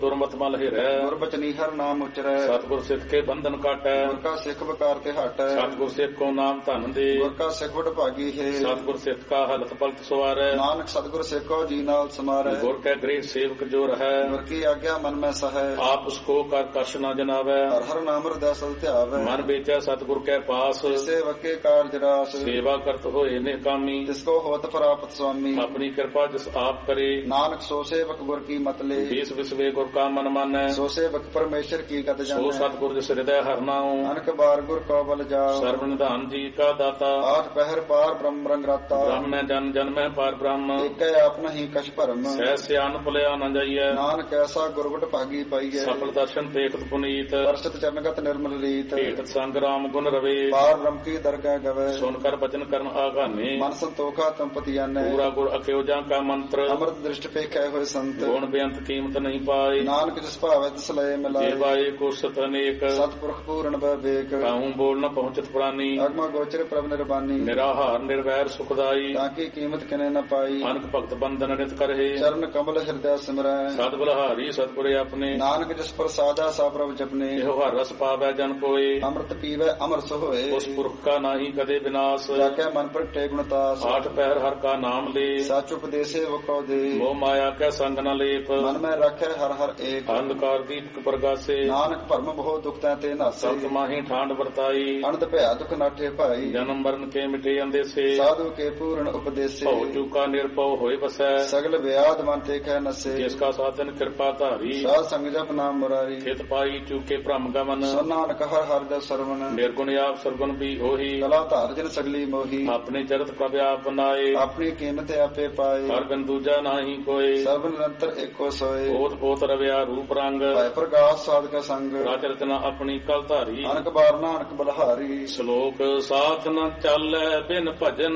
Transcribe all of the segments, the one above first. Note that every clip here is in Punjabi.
ਦੁਰਮਤ ਮਲ ਹਿਰੈ ਗੁਰਬਚਨੀ ਹਰ ਨਾਮ ਉਚਰੈ ਸਤਿਗੁਰ ਸਿੱਖ ਕੇ ਬੰਧਨ ਕਾਟੈ ਗੁਰ ਕਾ ਸਿੱਖ ਵਕਾਰ ਤੇ ਹਟੈ ਸਤਿਗੁਰ ਸਿੱਖ ਕੋ ਨਾਮ ਧਨ ਦੇ ਗੁਰ ਕਾ ਸਿੱਖ ਵਡ ਭਾਗੀ ਹੈ ਸਤਿਗੁਰ ਸਿੱਖ ਕਾ ਹਲਤ ਪਲਤ ਸਵਾਰੈ ਨਾਨਕ ਸਤਿਗੁਰ ਸਿੱਖੋ ਜੀ ਨਾਲ ਸਮਾਰੈ ਗੁਰ ਕੈ ਗ੍ਰਹਿ ਸੇਵਕ ਜੋ ਰਹੈ ਗੁਰ ਕੀ ਆਗਿਆ ਮਨ ਮੈਂ ਸਹੈ ਆਪ ਉਸ ਕੋ ਕਰ ਕਛ ਨ ਜਨਾਵੈ ਹਰ ਹਰ ਨਾਮ ਹਿਰਦੈ ਸਦ ਧਿਆਵੈ ਮਨ ਵੇਚੈ ਸਤਿਗੁਰ ਕੈ ਪਾਸ ਇਸੇ ਵਕੇ ਕਾਰਜ ਰਾਸ ਸੇਵਾ ਕਰਤ ਹੋਏ ਨੇ ਕਾਮੀ ਤਿਸ ਕੋ ਹੋਤ ਪ੍ਰਾਪਤ ਸੁਆਮੀ ਆਪਣੀ ਕਿਰਪਾ ਜਿਸ ਆਪ ਕਰੇ ਨਾਨਕ ਸੋ ਸੇਵਕ ਗੁਰ ਕੀ ਮਤਲੇ ਦੇਸ ਵਿਸਵੇ ਗੁਰ ਕਾ ਮਨ ਮਾਨੈ ਸੋ ਸੇਵਕ ਪਰਮੇਸ਼ਰ ਕੀ ਗਤ ਸੋ ਜਾਣੈ ਸਤਿਗੁਰ ਜਿਸ ਹਿਰਦੈ ਹਰਨਾਉ ਅਨਕ ਬਾਰ ਗੁਰ ਕੋ ਬਲ ਜਾਓ ਸਰਵ ਨਿਧਾਨ ਜੀ ਕਾ ਦਾਤਾ ਆਠ ਪਹਿਰ ਪਾਰ ਬ੍ਰਹਮ ਰੰਗ ਰਾਤਾ ਬ੍ਰਹਮੈ ਜਨ ਜਨਮੈ ਪਾਰ ਬ੍ਰਹਮ ਏਕੈ ਆਪ ਨਹੀਂ ਕਛ ਭਰਮ ਸਹਿ ਸਿਆਨ ਭੁਲਿਆ ਨ ਜਾਈਐ ਨਾਨਕ ਐਸਾ ਗੁਰਵਟ ਭਾਗੀ ਪਾਈਐ ਸਫਲ ਦਰਸ਼ਨ ਦੇਖਤ ਪੁਨੀਤ ਪਰਸਤ ਚਰਨਗਤ ਨਿਰਮਲ ਰੀਤ ਭੇਟ ਸੰਗ ਰਾਮ ਗੁਣ ਰਵੇ ਪਾਰ ਬ੍ਰਹਮ ਕੀ ਦਰਗਹਿ ਗਵੇ ਸੁਨ ਕਰ ਬਚਨ ਕਰਨ ਆਗਾਨੇ ਮਨ ਸੰਤੋਖਾ ਤੰਪਤੀ ਆਨੈ ਪੂਰਾ ਗੁਰ ਅਖਿਓ ਜਾਂ ਕਾ ਮੰਤਰ ਅੰਮ੍ਰਿਤ ਦ੍ਰਿਸ਼ਟ ਪੇਖੈ ਹੋਏ ਸੰਤ ਗੁਣ ਬੇਅੰਤ ਕੀਮਤ ਨਹੀਂ ਪਾਏ ਨਾਨਕ ਜਿਸ ਭਾਵੈ ਤਿਸ ਲਏ ਮਿਲਾਏ ਦੇਵਾਏ ਕੋ ਸਤ ਅਨੇਕ ਸਤਿਪੁਰਖ ਪੂਰਨ ਬਵੇਕ ਕਾਹੂ ਬੋਲ ਨ ਪਹੁੰਚਤ ਪ੍ਰਾਨੀ ਅਗਮ ਗੋਚਰ ਪ੍ਰਭ ਨਿਰਬਾਨੀ ਨਿਰਾਹਾਰ ਨਿਰਵੈਰ ਸੁਖਦਾਈ ਤਾਂ ਕੀ ਕੀਮਤ ਕਿਨੇ ਨ ਪਾਈ ਅਨਕ ਭਗਤ ਬੰਦਨ ਨਿਤ ਕਰਹਿ ਚਰਨ ਕਮਲ ਹਿਰਦੈ ਸਿਮਰੈ ਸਤ ਬਲਹਾਰੀ ਸਤਿਗੁਰੇ ਆਪਣੇ ਨਾਨਕ ਜਿਸ ਪ੍ਰਸਾਦਾ ਸਾ ਪ੍ਰਭ ਜਪਨੇ ਇਹੋ ਹਰ ਰਸ ਪਾਵੈ ਜਨ ਕੋਏ ਅੰਮ੍ਰਿਤ ਪੀਵੈ ਅਮਰ ਸੋਏ ਉਸ ਪੁਰਖ ਕਾ ਨਾਹੀ ਕਦੇ ਵਿਨਾਸ਼ ਜਾਕੈ ਮਨ ਪ੍ਰਗਟੇ ਗੁਣਤਾਸ ਆਠ ਪਹਿਰ ਹਰ ਕਾ ਨਾਮ ਲੇ ਸਚ ਉਪਦੇਸੇ ਵਕੋ ਦੇ ਮੋਹ ਮਾਇਆ ਕੈ ਸੰਗ ਨ ਲੇਪ ਮਨ ਮੈਂ ਰੱਖੈ ਹਰ ਹਰ ਏਕ ਅੰਧਕਾਰ ਦੀਪਕ ਪ੍ਰਗਾਸੇ ਨਾਨਕ ਭਰਮ ਬਹੁ ਦੁਖ ਤੈ ਤੇ ਨਾਸੇ ਸਤ ਮਾਹੀ ਠਾਂਡ ਵਰਤਾਈ ਅਨੰਦ ਭਇਆ ਦੁਖ ਨਾਠੇ ਭਾਈ ਜਨਮ ਮਰਨ ਕੇ ਮਿਟੇ ਅੰਦੇਸੇ ਸਾਧੂ ਕੇ ਪੂਰਨ ਉਪਦੇਸੇ ਭਉ ਚੂਕਾ ਨਿਰਭਉ ਹੋਏ ਵਸੈ ਸਗਲ ਵਿਆਦ ਮਨ ਤੇ ਕਹਿ ਨਸੇ ਜਿਸ ਕਾ ਸਾਧਨ ਕਿਰਪਾ ਧਾਰੀ ਸਾਧ ਸੰਗ ਜਪ ਨਾਮ ਮੁਰਾਰੀ ਖਿਤ ਪਾਈ ਚੂਕੇ ਭ੍ਰਮ ਗਮਨ ਸੋ ਨਾਨਕ ਹਰ ਹਰ ਦਾ ਸਰਵਨ ਨਿਰਗੁਣ ਆਪ ਸਰਗੁਣ ਵੀ ਹੋਈ ਕਲਾ ਧਾਰ ਜਨ ਸਗਲੀ ਮੋਹੀ ਆਪਣੇ ਜਗਤ ਪ੍ਰਭ ਆਪ ਬਨਾਏ ਆਪਣੀ ਕੀਮਤ ਆਪੇ ਪਾਏ ਹਰ ਬਿਨ ਦੂਜਾ ਨਾਹੀ ਕੋਏ ਸਰਬ ਨਿਰੰਤਰ ਏਕੋ ਸੋਏ ਓਤ ਪੋਤ ਰਵਿਆ ਰੂਪ ਰੰਗ ਭੈ ਪ੍ਰਗਾਸ ਸਾਧਕ ਸੰਗ ਰਾਜ ਰਚਨਾ ਆਪਣੀ ਕਲ ਧਾਰੀ ਅਨਕ ਬਾਰ ਨਾਨਕ ਬਲਹਾਰੀ ਸ਼ਲੋਕ ਸਾਥ ਨ ਚੱਲੈ ਬਿਨ ਭਜਨ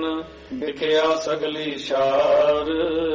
ਵਿਖਿਆ ਸਗਲੀ ਸ਼ਾਰ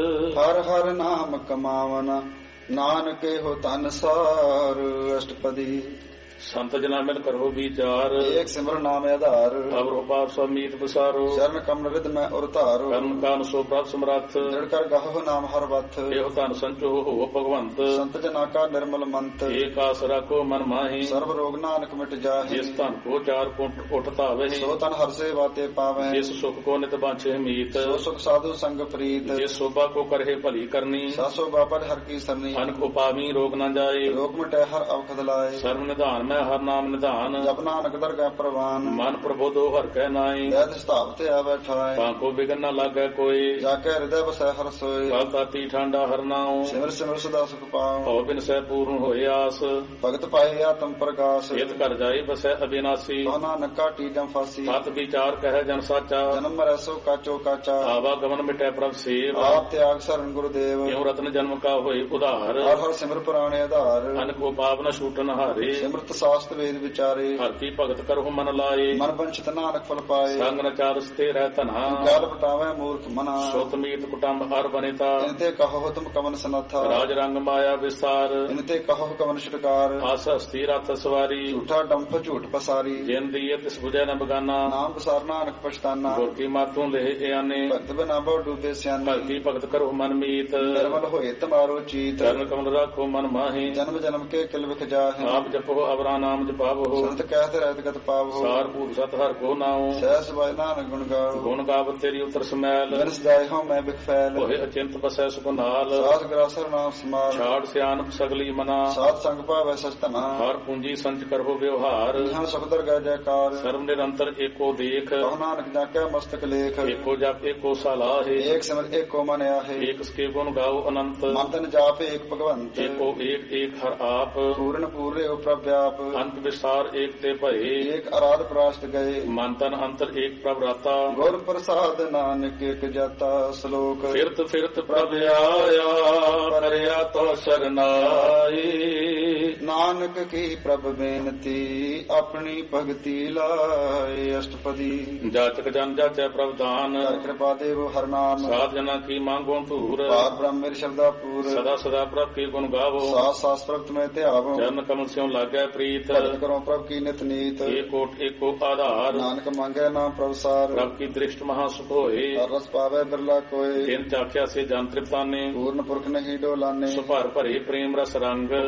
ਹਰ ਹਰ ਨਾਮ ਕਮਾਵਨ ਨਾਨਕੇ ਹੋ ਤਨ ਸਾਰ ਅਸ਼ਟਪਦੀ ਸੰਤ ਜਨਾ ਮਿਲ ਕਰੋ ਵਿਚਾਰ ਏਕ ਸਿਮਰ ਨਾਮ ਆਧਾਰ ਅਵਰੋ ਪਾਪ ਸਮੀਤ ਬਸਾਰੋ ਚਰਨ ਕਮਲ ਰਿਦ ਮੈਂ ਉਰ ਧਾਰੋ ਕਰਮ ਕਾਨ ਸੋ ਪ੍ਰਭ ਸਮਰੱਥ ਜੜ ਕਰ ਗਾਹੋ ਨਾਮ ਹਰ ਵਥ ਇਹੋ ਧਨ ਸੰਚੋ ਹੋ ਭਗਵੰਤ ਸੰਤ ਜਨਾ ਕਾ ਨਿਰਮਲ ਮੰਤ ਏਕ ਆਸ ਰਾਖੋ ਮਨ ਮਾਹੀ ਸਰਬ ਰੋਗ ਨਾਨਕ ਮਿਟ ਜਾਹੇ ਜਿਸ ਧਨ ਕੋ ਚਾਰ ਕੁੰਟ ਉੱਠ ਧਾਵੇ ਸੋ ਤਨ ਹਰ ਸੇਵਾ ਤੇ ਪਾਵੈ ਜਿਸ ਸੁਖ ਕੋ ਨਿਤ ਬਾਂਛੇ ਮੀਤ ਸੋ ਸੁਖ ਸਾਧੂ ਸੰਗ ਪ੍ਰੀਤ ਜਿਸ ਸੋਭਾ ਕੋ ਕਰਹਿ ਭਲੀ ਕਰਨੀ ਸਾਸੋ ਬਾਪਰ ਹਰ ਕੀ ਸਰਨੀ ਅਨਕ ਉਪਾਵੀ ਰੋਗ ਨ ਜਾਏ ਰੋਗ ਮਿਟੈ ਹਰ ਅਵਖਦ ਲਾਏ ਸਰਬ ਨਿਧਾਨ ਮੈਂ ਹਰ ਨਾਮ ਨਿਧਾਨ ਜਪ ਨਾਨਕ ਦਰਗਹਿ ਪ੍ਰਵਾਨ ਮਨ ਪ੍ਰਬੋਧੋ ਹਰ ਕੈ ਨਾਈ ਵੈਦ ਸਤਾਵ ਤੇ ਆਵੈ ਠਾਏ ਤਾਂ ਕੋ ਬਿਗਨ ਨ ਲਾਗੈ ਕੋਈ ਜਾ ਕੇ ਹਿਰਦੈ ਵਸੈ ਹਰ ਸੋਏ ਕਲ ਤਾਤੀ ਠਾਂਡਾ ਹਰ ਨਾਉ ਸਿਮਰ ਸਿਮਰ ਸਦਾ ਸੁਖ ਪਾਉ ਭਉ ਬਿਨ ਸਹਿ ਪੂਰਨ ਹੋਏ ਆਸ ਭਗਤ ਪਾਏ ਆਤਮ ਪ੍ਰਗਾਸ ਇਤ ਕਰ ਜਾਏ ਬਸੈ ਅਬਿਨਾਸੀ ਸੋ ਨਾਨਕ ਕਾਟੀ ਜਮ ਫਾਸੀ ਸਤ ਵਿਚਾਰ ਕਹਿ ਜਨ ਸਾਚਾ ਜਨਮ ਮਰੈ ਸੋ ਕਾਚੋ ਕਾਚਾ ਆਵਾ ਗਮਨ ਮਿਟੈ ਪ੍ਰਭ ਸੇਵ ਆਪ ਤਿਆਗ ਸਰਨ ਗੁਰਦੇਵ ਕਿਉ ਰਤਨ ਜਨਮ ਕਾ ਹੋਏ ਉਧਾਰ ਹਰ ਹਰ ਸਿਮਰ ਪੁਰਾਣੇ ਆਧਾਰ ਅਨਕ ਕੋ ਪਾਪ ਨ ਛੂਟਨ ਹਾਰੇ ਸਿਮਰਤ ਸਾਸਤ ਵੇਦ ਵਿਚਾਰੇ ਹਰ ਕੀ ਭਗਤ ਕਰਹੁ ਮਨ ਲਾਏ ਮਨ ਬੰਚਿਤ ਨਾਨਕ ਫਲ ਪਾਏ ਸੰਗ ਨ ਚਾਰਸ ਤੇ ਰਹਿ ਧਨਾ ਕਾਲ ਪਟਾਵੇ ਮੂਰਖ ਮਨਾ ਸੁਤ ਮੀਤ ਕੁਟੰਬ ਹਰ ਬਨੇਤਾ ਇਨਤੇ ਕਹੋ ਤੁਮ ਕਮਨ ਸਨਾਥਾ ਰਾਜ ਰੰਗ ਮਾਇਆ ਵਿਸਾਰ ਇਨਤੇ ਕਹੋ ਕਮਨ ਛਟਕਾਰ ਆਸ ਹਸਤੀ ਰਥ ਸਵਾਰੀ ਝੂਠਾ ਡੰਫ ਝੂਠ ਪਸਾਰੀ ਜਿਨ ਦੀਏ ਤਿਸ ਬੁਝੈ ਨ ਬਗਾਨਾ ਨਾਮ ਪਸਾਰ ਨਾਨਕ ਪਛਤਾਨਾ ਗੁਰ ਕੀ ਮਾਤੋਂ ਲਹਿ ਇਆਨੇ ਭਗਤ ਬਿਨਾ ਬਹੁ ਡੂਬੇ ਸਿਆਨੇ ਭਗਤੀ ਭਗਤ ਕਰੋ ਮਨ ਮੀਤ ਨਿਰਮਲ ਹੋਏ ਤੁਮਾਰੋ ਚੀਤ ਚਰਨ ਕਮਲ ਰਾਖੋ ਮਨ ਮਾਹੀ ਜਨਮ ਜਨਮ ਕੇ ਕਿਲ ਵਿਖ ਜਾਹੇ ਆਪ ਜਪੋ ਅਵਰਾ ਨਾਮ ਜਪਾਵੋ ਸੰਤ ਕਹਿਤ ਰਹਿਤ ਗਤ ਪਾਵੋ ਸਾਰ ਭੂਤ ਸਤ ਹਰ ਕੋ ਨਾਉ ਸਹਿ ਸਬਾਇ ਨਾਨਕ ਗੁਣ ਗਾਓ ਗੁਣ ਗਾਵਤ ਤੇਰੀ ਉਤਰ ਸਮੈਲ ਬਿਨ ਸਦਾਇ ਹਉ ਮੈਂ ਬਿਖ ਫੈਲ ਹੋਏ ਅਚਿੰਤ ਬਸੈ ਸੁਖ ਨਾਲ ਸਾਧ ਗਰਾਸਰ ਨਾਮ ਸਮਾਲ ਛਾੜ ਸਿਆਨਪ ਸਗਲੀ ਮਨਾ ਸਾਧ ਸੰਗ ਭਾਵੈ ਸਚ ਧਨਾ ਹਰ ਪੂੰਜੀ ਸੰਚ ਕਰੋ ਵਿਵਹਾਰ ਇਹਾਂ ਸੁਖਦਰ ਗੈ ਜੈਕਾਰ ਸਰਬ ਨਿਰੰਤਰ ਏਕੋ ਦੇਖ ਕਹੁ ਨਾਨਕ ਜਾਕੈ ਮਸਤਕ ਲੇਖ ਏਕੋ ਜਪ ਏਕੋ ਸਲਾਹੇ ਏਕ ਸਿਮਰ ਏਕੋ ਮਨ ਆਹੇ ਏਕ ਸਕੇ ਗੁਣ ਗਾਓ ਅਨੰਤ ਮਨ ਤਨ ਜਾਪ ਏਕ ਭਗਵੰਤ ਏਕੋ ਏਕ ਏਕ ਹਰ ਆਪ ਪੂਰਨ ਪੂਰੇ ਉ ਪ੍ਰਭ ਆਪ ਅੰਤ ਵਿਸਾਰ ਏਕ ਤੇ ਭਏ ਏਕ ਅਰਾਧ ਪ੍ਰਾਸ਼ਟ ਗਏ ਮਨ ਤਨ ਅੰਤਰ ਏਕ ਪ੍ਰਭ ਰਾਤਾ ਗੁਰ ਪ੍ਰਸਾਦ ਨਾਨਕ ਏਕ ਜਾਤਾ ਸ਼ਲੋਕ ਫਿਰਤ ਫਿਰਤ ਪ੍ਰਭ ਆਇਆ ਕਰਿਆ ਤੋ ਸਰਨਾਈ ਨਾਨਕ ਕੀ ਪ੍ਰਭ ਬੇਨਤੀ ਆਪਣੀ ਭਗਤੀ ਲਾਏ ਅਸ਼ਟਪਦੀ ਜਾਚਕ ਜਨ ਜਾਚੈ ਪ੍ਰਭ ਦਾਨ ਹਰਿ ਕਿਰਪਾ ਦੇਵ ਹਰਿ ਨਾਮ ਸਾਧ ਜਨਾ ਕੀ ਮੰਗੋ ਧੂਰ ਪਾਰ ਬ੍ਰਹਮ ਮੇਰੀ ਸ਼ਬਦਾ ਪੂਰ ਸਦਾ ਸਦਾ ਪ੍ਰਭ ਕੀ ਗੁਣ ਗਾਵੋ ਸਾਸ ਸਾਸ ਪ੍ਰਭਤ ਮੈਂ ਧਿਆਵੋ ਚਰਨ ਕਮਲ ਸਿਉ ਲਾਗੈ ਪ੍ਰੀਤ ਭਗਤ ਕਰੋ ਪ੍ਰਭ ਕੀ ਨਿਤ ਨੀਤ ਏਕੋਟ ਏਕੋ ਆਧਾਰ ਨਾਨਕ ਮੰਗੈ ਨਾਮ ਪ੍ਰਭ ਸਾਰ ਪ੍ਰਭ ਕੀ ਦ੍ਰਿਸ਼ਟ ਮਹਾ ਸੁਖ ਹੋਏ ਹਰ ਰਸ ਪਾਵੈ ਬਿਰਲਾ ਕੋਏ ਤਿਨ ਚਾਖਿਆ ਸੇ ਜਨ ਤ੍ਰਿਪਤਾਨੇ ਪੂਰਨ ਪੁਰਖ ਨਹੀਂ ਡੋਲਾਨੇ ਸੁਭਰ ਭਰੇ ਪ੍ਰੇਮ ਰਸ ਰੰਗ